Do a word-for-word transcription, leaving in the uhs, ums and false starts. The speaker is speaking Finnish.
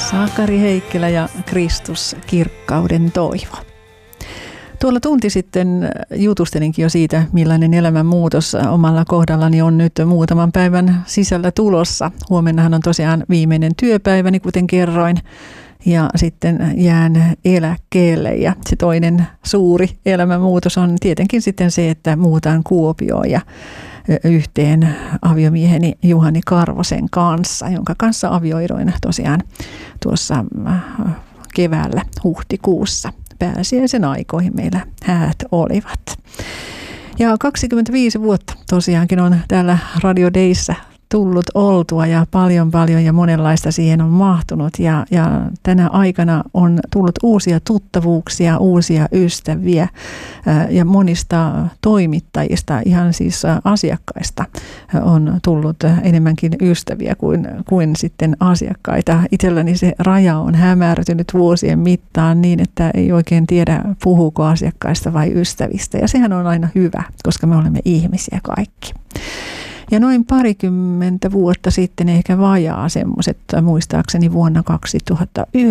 Sakari Heikkilä ja Kristus kirkkauden toivo. Tuolla tunti sitten jutustelinkin jo siitä, millainen elämänmuutos omalla kohdallani on nyt muutaman päivän sisällä tulossa. Huomennahan on tosiaan viimeinen työpäiväni, kuten kerroin, ja sitten jään eläkkeelle. Ja se toinen suuri elämänmuutos on tietenkin sitten se, että muutan Kuopioon ja yhteen aviomieheni Juhani Karvosen kanssa, jonka kanssa avioiduin tosiaan tuossa keväällä huhtikuussa. Pääsiäisen aikoihin meillä häät olivat. Ja kaksikymmentäviisi vuotta tosiaankin on täällä Radio Dayssä tullut oltua ja paljon paljon ja monenlaista siihen on mahtunut. Ja, ja tänä aikana on tullut uusia tuttavuuksia, uusia ystäviä ja monista toimittajista, ihan siis asiakkaista on tullut enemmänkin ystäviä kuin, kuin sitten asiakkaita. Itselläni se raja on hämärtynyt vuosien mittaan niin, että ei oikein tiedä puhuuko asiakkaista vai ystävistä. Ja sehän on aina hyvä, koska me olemme ihmisiä kaikki. Ja noin parikymmentä vuotta sitten, ehkä vajaa semmoiset, muistaakseni vuonna kaksituhattayhdeksän,